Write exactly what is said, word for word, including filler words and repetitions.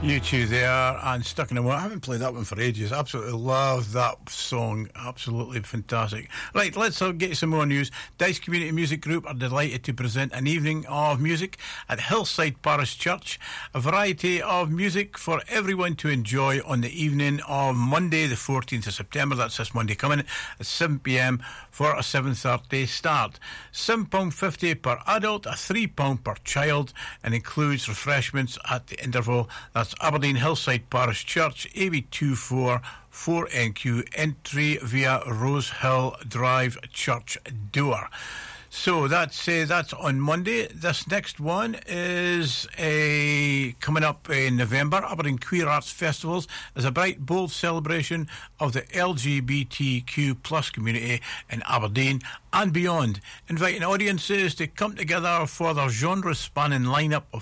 You two there and Stuck in a Moment. I haven't played that one for ages. Absolutely love that song. Absolutely fantastic. Right, let's uh, get some more news. Dice Community Music Group are delighted to present an evening of music at Hillside Parish Church. A variety of music for everyone to enjoy on the evening of Monday the fourteenth of September. That's this Monday coming at seven p m for a seven thirty start. seven pounds fifty per adult, a three pounds per child, and includes refreshments at the interval. That's Aberdeen Hillside Parish Church, A B two four four N Q, entry via Rose Hill Drive Church door. So that's uh, that's on Monday. This next one is uh, coming up in November. Aberdeen Queer Arts Festivals is a bright, bold celebration of the L G B T Q plus community in Aberdeen and beyond, inviting audiences to come together for their genre-spanning lineup of